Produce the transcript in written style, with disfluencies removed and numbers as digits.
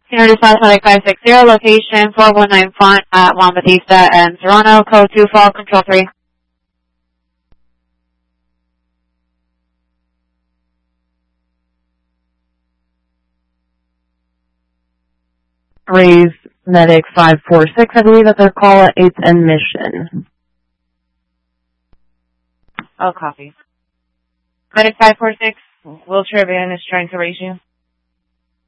Senior Dispatch Medic 560, location 419 Font at Juan Batista and Serrano, code 2 fall, control 3. Raise Medic 546, I believe that's their call at 8th and Mission. Oh, copy. Medic 546, Will Tribune is trying to raise you.